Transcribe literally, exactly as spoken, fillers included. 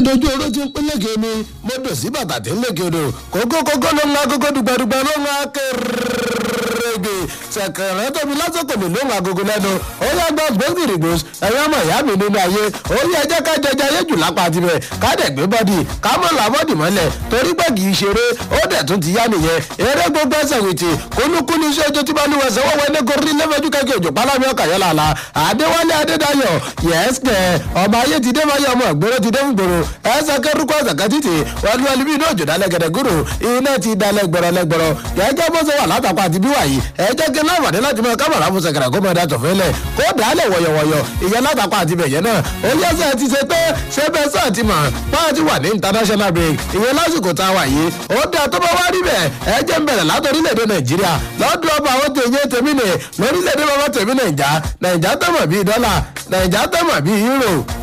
dojú oró tí ń pín lékè omi mo dò sí bàtà tí ń lékè odò kókó kókó ló ń la kókó dùgbàdùgbà ló ń la kéré sẹ̀kẹ̀rẹ̀ tóbi lásìkò mi ló ń agogo lẹ́nu ó yá gbọ́s gbọ́sìrì gbòs ẹ̀yọ́ ọmọ ìyá mi nínú ayé ó yẹ ẹjẹ́ ká jẹjẹ ayé jù lápá tibẹ̀ ká dẹ̀ gbé bọ́dì ká mọ̀ làbọ́dì mọ́lẹ̀ torí pé kì í ṣeré ó dẹ̀ tún ti yá nìyẹn eré gbogbo ẹsẹ̀ wìtì kúnúkúnú iṣẹ́ ojú tí bá ní wẹ̀sẹ̀ wọ́wọ́ ẹni gorí lẹ́fẹ̀ẹ́jú kẹ́kẹ́ òjò pálámi ọkà yọ làlà àdéwálé adédayọ̀ yẹ́sìkẹ́ ọmọ ayé ti dé máyé ọmọ ìgboro ti dé fúngboro ẹsẹ̀ kẹrùkọ ẹsẹ̀ kẹtìtì wọlé wọlé bí inú òjò dálẹ̀ gẹ̀dẹ̀gúrò iná ti dalẹ̀ gbọ̀rọ̀ lẹ́gbọ̀rọ̀ gẹ́gẹ́ bó ṣe wà látàkọ àti bí wàyí ẹ jẹ́ kí láǹfààní láti mọ kámọ̀rà fún sẹ̀kẹ̀rẹ̀ kó mọ̀ ẹ̀dá tọ̀fẹ́lẹ̀ kó dálẹ̀ wọ̀yọ̀wọ̀yọ̀ ìyẹn látàkọ àti bẹ̀yẹ náà ó yẹ sẹ́ẹ̀ ti ṣe pé ṣé bẹ́ẹ̀ sẹ́ẹ̀ ti mọ̀ báyà ti wà ní international break ìyẹn lásìkò tá a wà yìí ó dá tó bá wá rí bẹ́ẹ̀ ẹ jẹ́ ń bẹ̀rẹ̀ látọ̀ orílẹ̀-èdè nàìjíríà lọ́dún ọba àwọn tó yẹ tèmi nì lórílẹ̀-èdè bàbá tèmi nàìjà nàìjà tẹ̀mọ̀ bíi dọ́là nàìjà tẹ̀mọ̀ bíi euro